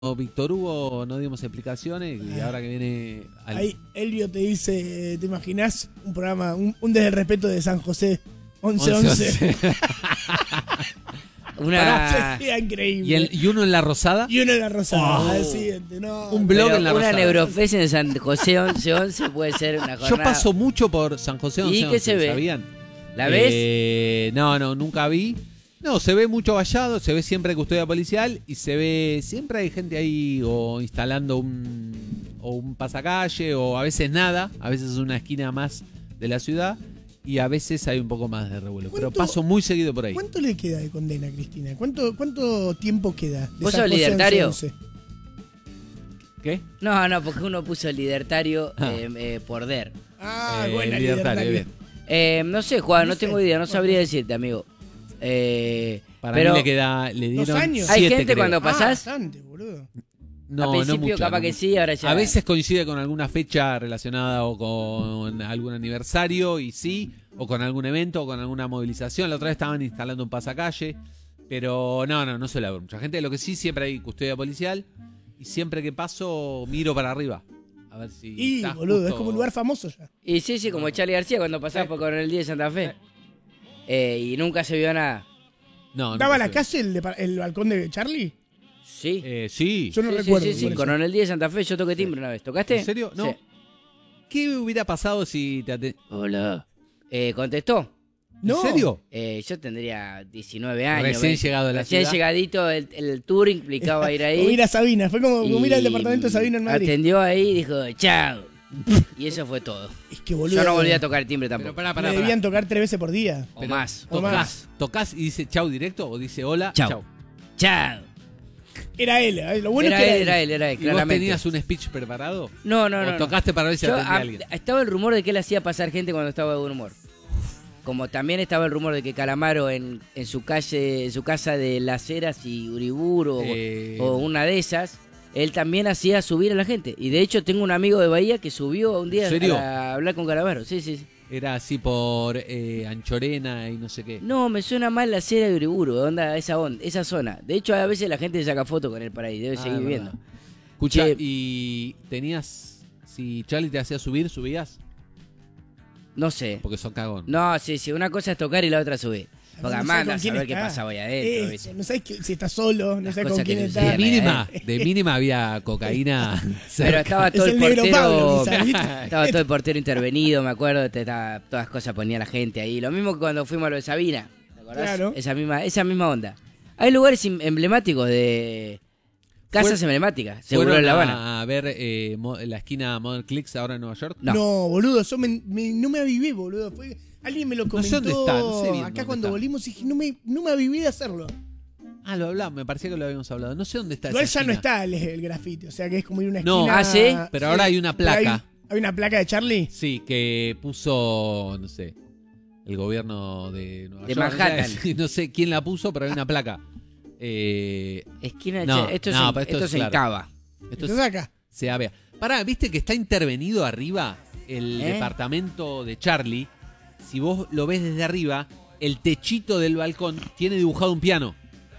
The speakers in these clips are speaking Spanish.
Víctor Hugo no dimos explicaciones y ahora que viene... Ahí Elvio te dice, ¿te imaginás un programa, un desde el respeto de San José 11-11? Sería increíble. ¿Y uno en La Rosada? Y uno en La Rosada, al siguiente. No, un blog pero en La Rosada. Una Neurofest en San José 11-11 puede ser una jornada. Yo paso mucho por San José 11-11. ¿Y qué se ve? ¿Sabían? ¿La ves? No, nunca vi. No, se ve mucho vallado, se ve siempre custodia policial y se ve, siempre hay gente ahí o instalando un pasacalle o a veces nada, a veces es una esquina más de la ciudad y a veces hay un poco más de revuelo. Pero paso muy seguido por ahí. ¿Cuánto le queda de condena, Cristina? ¿Cuánto tiempo queda? ¿Vos sos libertario? 11? ¿Qué? No, porque uno puso libertario por DER. Buena libertario. Bien. No sé, Juan, no tengo idea, no sabría decirte, amigo. Para pero mí le dieron 2 años. 7, hay gente creo. cuando pasás. Bastante, boludo. No, al principio no mucho, capaz que sí, ahora ya. A veces coincide con alguna fecha relacionada o con algún aniversario y sí, o con algún evento o con alguna movilización. La otra vez estaban instalando un pasacalle, pero no suele haber mucha gente. Lo que sí, siempre hay custodia policial y siempre que paso miro para arriba. A ver si. Y, boludo, es como un lugar famoso ya. Y sí, como Charlie García cuando pasaba por Coronel Díaz de Santa Fe. Y nunca se vio nada. No, ¿Daba la calle el balcón de Charlie? Sí. Sí. Yo no recuerdo. Sí, Coronel Díaz de Santa Fe, yo toqué timbre una vez. ¿Tocaste? ¿En serio? No. Sí. ¿Qué hubiera pasado si te Hola. ¿Contestó? No. ¿En serio? Yo tendría 19 años. Recién llegado a la ciudad. Recién llegadito, el tour implicaba ir ahí. O ir a Sabina, fue como ir al departamento de Sabina en Madrid. Atendió ahí y dijo, chao. Y eso fue todo. Es que boludo. Yo no volví a tocar el timbre tampoco. Pero Me debían tocar 3 veces por día. O más. ¿Tocás y dice chau directo o dice hola? Chau. Era él, lo bueno es que era él, ¿Y vos claramente. tenías un speech preparado? No. ¿O tocaste para ver si atendía a alguien? Estaba el rumor de que él hacía pasar gente cuando estaba de buen humor. Como también estaba el rumor de que Calamaro en su calle, en su casa de Las Heras y Uriburu o una de esas, él también hacía subir a la gente. Y de hecho tengo un amigo de Bahía que subió un día a hablar con Calamaro. Sí. Era así por Anchorena y no sé qué. No, me suena mal la acera de Uriburu, esa zona. De hecho, a veces la gente saca foto con él para ahí, debe seguir viviendo. Escucha, ¿y tenías, si Charlie te hacía subir, subías? No sé. Porque son cagón. No, sí, una cosa es tocar y la otra subir. Porque no además sé con a quién saber qué está. pasaba ahí adentro. Eso, no sabes si está solo, no Las sabes cosas con quién que está. De mínima había cocaína Pero cerca. estaba todo Es el el negro Pablo, portero. quizás, Estaba todo el portero intervenido, me acuerdo. Todas las cosas ponía la gente ahí. Lo mismo que cuando fuimos a lo de Sabina. ¿Te acordás? Claro. Esa misma onda. Hay lugares emblemáticos de. Casas emblemáticas, seguro en La Habana. A ver la esquina Modern Clicks ahora en Nueva York. No. No, boludo, yo no me avivé, boludo. Alguien me lo No sé comentó dónde está, no sé bien acá dónde cuando está. volvimos y dije, no me avivé de hacerlo. Lo hablamos, me parecía que lo habíamos hablado. No sé dónde está Igual esa ya no esquina. está el grafiti, o sea que es como ir a una No. esquina. ¿Ah, sí? Pero ahora hay una placa. ¿Hay una placa de Charlie? Sí, que puso, no sé, el gobierno de Nueva De York. Manhattan. No sé quién la puso, pero hay una placa. Esquina de No, esto no, pero esto es se claro. encava. Esto ¿Estás acá? se avea. Pará, ¿viste que está intervenido arriba el ¿Eh? departamento de Charlie? Si vos lo ves desde arriba, el techito del balcón tiene dibujado un piano.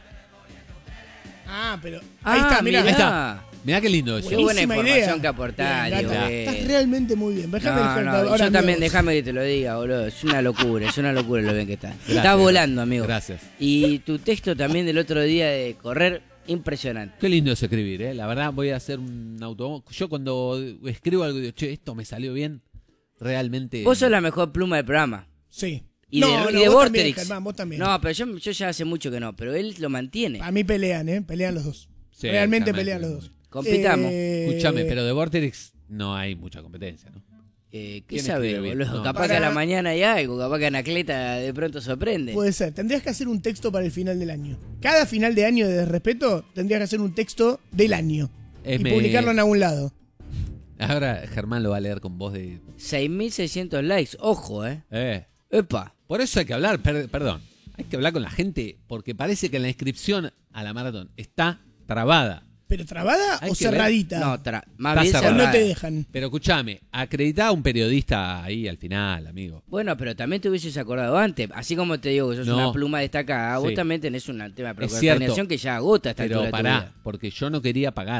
Pero ahí está, mirá. Ahí está. Mirá qué lindo eso. Qué buena Buenísima información idea. que aportás, Bien, Diego. Gato, estás realmente muy bien. Dejame No, ahora yo también, amigos. déjame que te lo diga, boludo. Es una locura lo bien que está. Gracias, Está volando, amigo. Gracias. Y tu texto también del otro día de correr, impresionante. Qué lindo es escribir, ¿eh? La verdad, voy a hacer un auto. Yo cuando escribo algo digo, che, esto me salió bien, realmente. Vos sos la mejor pluma del programa. Sí. Y de vos Vorterix. también, Germán, vos también. No, pero yo ya hace mucho que no, pero él lo mantiene. A mí pelean, pelean los dos. Sí, Realmente Germán, pelean sí. los dos. Compitamos. Escúchame, pero de Vorterix no hay mucha competencia, ¿no? ¿Qué ¿Quién sabes, escribe bien? boludo? No. Capaz que a la mañana hay algo, capaz que Anacleta de pronto sorprende. Puede ser. Tendrías que hacer un texto para el final del año. Cada final de año de Desrespeto tendrías que hacer un texto del año. Y publicarlo en algún lado. Ahora Germán lo va a leer con voz de... 6.600 likes, ojo, Epa. Por eso hay que hablar, perdón, hay que hablar con la gente, porque parece que la inscripción a la maratón está trabada. ¿Pero trabada Hay o que ver. cerradita? No, más Está bien cerrada. O no cerrada. te dejan. Pero escúchame, acreditá a un periodista ahí al final, amigo. Bueno, pero también te hubieses acordado antes. Así como te digo que sos No. una pluma destacada, vos Sí. también tenés un tema de Es procrastinación cierto. que ya agota esta Pero altura de tu pará, vida. porque yo no quería pagar.